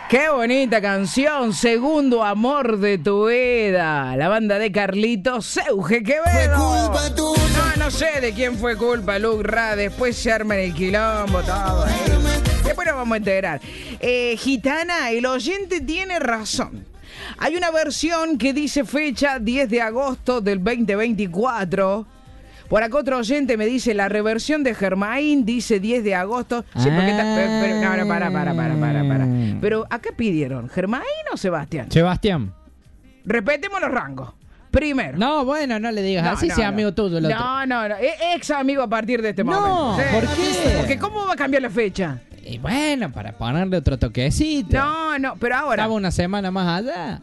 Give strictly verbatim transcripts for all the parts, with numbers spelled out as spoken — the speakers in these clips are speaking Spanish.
Qué bonita canción, Segundo Amor de tu Vida. La banda de Carlitos Seuge Quevedo. Fue culpa tuya. No, no sé de quién fue culpa, Lucra. Después se arma en el quilombo, todo. ¿eh? Después nos vamos a enterar. Eh, Gitana, el oyente tiene razón. Hay una versión que dice fecha diez de agosto del veinte veinticuatro. Por acá otro oyente me dice la reversión de Germain dice diez de agosto. Sí, porque está, pero, pero, no, no, para, para, para, para, para. Pero acá pidieron, ¿Germain o Sebastián? Sebastián. Respetemos los rangos. Primero. No, bueno, no le digas No, así, no, sea no. amigo tuyo el otro. No, no, no. E- Ex amigo a partir de este No, momento. ¿por qué? Porque ¿cómo va a cambiar la fecha? Y bueno, para ponerle otro toquecito. No, no, pero ahora. Estaba una semana más allá.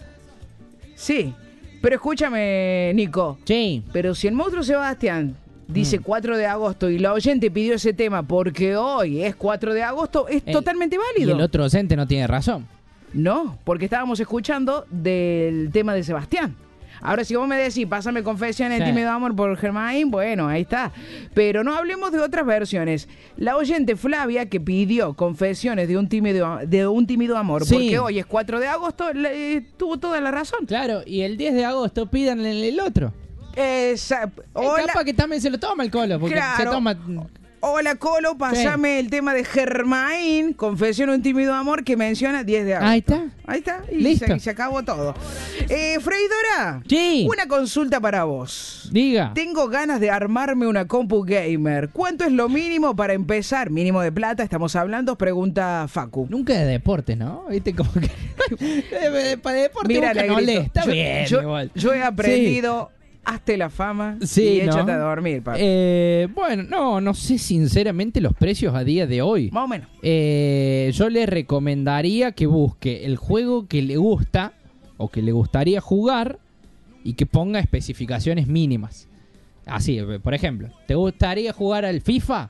Sí, pero escúchame, Nico. Sí. Pero si el monstruo Sebastián dice cuatro de agosto y la oyente pidió ese tema porque hoy es cuatro de agosto, es El- totalmente Y válido. el otro docente no tiene razón. No, porque estábamos escuchando del tema de Sebastián. Ahora, si vos me decís, pásame Confesiones de Sí. Tímido Amor por Germain, bueno, ahí está. Pero no hablemos de otras versiones. La oyente Flavia, que pidió Confesiones de un tímido, de un tímido amor, Sí. porque hoy es cuatro de agosto, le- tuvo toda la razón. Claro, y el diez de agosto pidan el, el otro. Esa- Hola. hola, Capaz que también se lo toma el colo, porque Claro. se toma... hola, Colo, pasame el tema de Germain, Confesión de un tímido amor, que menciona diez de agosto. Ahí está. Ahí está, y Listo. se, se acabó todo. Eh, Freidora, Sí. una consulta para vos. Diga. Tengo ganas de armarme una compu gamer. ¿Cuánto es lo mínimo para empezar? Mínimo de plata, estamos hablando, pregunta Facu. Nunca de deporte, ¿no? ¿Viste? Como que... de, de- para deporte Mira, buscan Negrito, olé. Está yo, bien, yo- igual. yo he aprendido, hazte la fama Sí, y ¿no? échate a dormir, papi. Eh, bueno, no, no sé sinceramente los precios a día de hoy. Más o menos. Eh, yo le recomendaría que busque el juego que le gusta o que le gustaría jugar y que ponga especificaciones mínimas. Así, eh, por ejemplo, ¿te gustaría jugar al FIFA?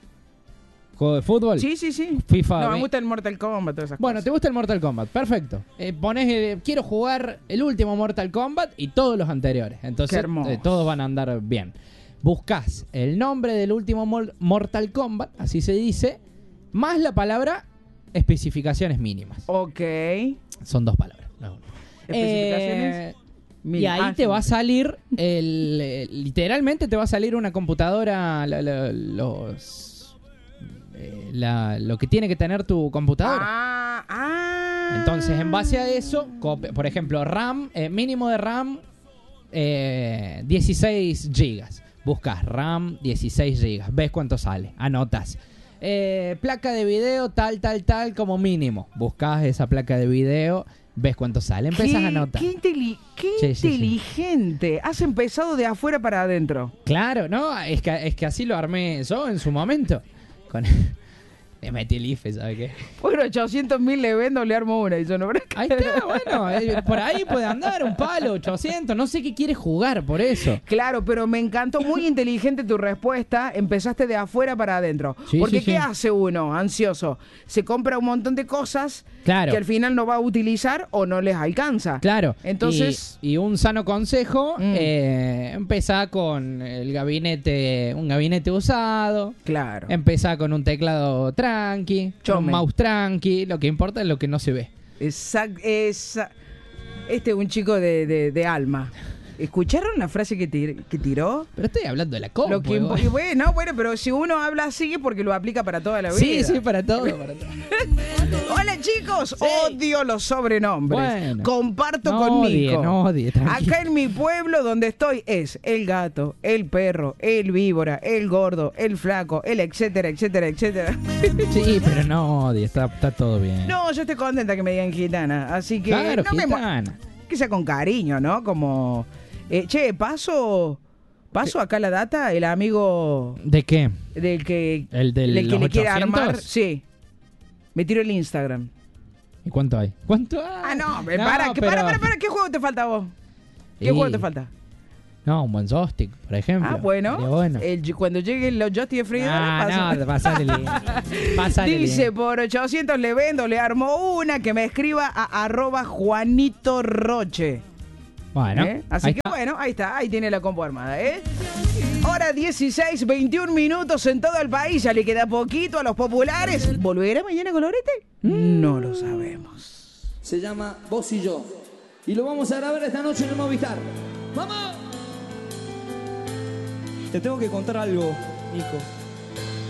¿Juego de fútbol? Sí, sí, sí. FIFA. No, me ve- gusta el Mortal Kombat, todas esas Bueno, cosas. ¿te gusta el Mortal Kombat? Perfecto. Eh, pones, eh, quiero jugar el último Mortal Kombat y todos los anteriores. Entonces, Qué hermoso. eh, todos van a andar bien. Buscás el nombre del último mor- Mortal Kombat, así se dice, más la palabra especificaciones mínimas. Ok. Son dos palabras. no. Especificaciones. Eh, y Mil- ahí ah, te sí. va a salir, el, eh, literalmente te va a salir una computadora, la- la- los, eh, la- lo que tiene que tener tu computadora. Ah, ah. Entonces, en base a eso, cop- por ejemplo, RAM, eh, mínimo de RAM, eh, dieciséis gigas. Buscas RAM, dieciséis gigas. Ves cuánto sale. Anotas. Eh, placa de video, tal, tal, tal, como mínimo. Buscas esa placa de video, ves cuánto sale. Empezás Qué- a anotar. Qué, inteli- qué Sí, sí, sí. inteligente. Has empezado de afuera para adentro. Claro, ¿no? Es que, es que así lo armé yo en su momento. Con... Le metí el I F E, ¿sabes qué? Bueno, ochocientos mil le vendo, le armo una y yo no. Ahí está, bueno, eh, por ahí puede andar un palo, ochocientos, no sé qué quieres jugar por eso. Claro, pero me encantó, muy inteligente tu respuesta. Empezaste de afuera para adentro. Sí, Porque sí, ¿qué sí. hace uno ansioso? Se compra un montón de cosas Claro. que al final no va a utilizar o no les alcanza. Claro. Entonces- Y, y un sano consejo, Mm. eh, empezá con el gabinete, un gabinete usado. Claro. Empezá con un teclado tranqui, con un Chome. mouse tranqui. Lo que importa es lo que no se ve. Exact, esa- Este es un chico de, de- de alma. ¿Escucharon la frase que, tir- que tiró? Pero estoy hablando de la compu. Lo que impo- igual. y bueno, bueno, pero si uno habla así es porque lo aplica para toda la vida. Sí, sí, para todo, para todo. Hola chicos, Sí. odio los sobrenombres. Bueno. Comparto No con odie, Nico. no odie, tranquilo. Acá en mi pueblo donde estoy es el gato, el perro, el víbora, el gordo, el flaco, el etcétera, etcétera, etcétera. Sí, pero no odie, está, está todo bien. No, yo estoy contenta que me digan gitana, así que claro, no me mo- gitana. que sea con cariño, ¿no? Como eh, che, paso paso acá la data, el amigo ¿De qué? del que ¿El de le, que los le quiere ochocientos? armar, sí. Me tiro el Instagram. ¿Y cuánto hay? ¿Cuánto hay? Ah, no, me para, que, para, pero- para, para, ¿qué juego te falta a vos? ¿Qué Y- juego te falta? No, un buen joystick, por ejemplo. Ah, bueno. Sería bueno. El- cuando lleguen los Josti de Freidora, Ah, pasa. no, pasale link. Pasale Dice, link. por ochocientos le vendo, le armo una, que me escriba a arroba Juanito Roche. Bueno, ¿Eh? Así ahí que está. bueno, ahí está, ahí tiene la compu armada, ¿eh? Hora dieciséis, veintiún minutos en todo el país, ya le queda poquito a los populares. ¿Volverá mañana Colorete? No lo sabemos. Se llama Vos y Yo. Y lo vamos a grabar esta noche en el Movistar. ¡Vamos! Te tengo que contar algo, Nico.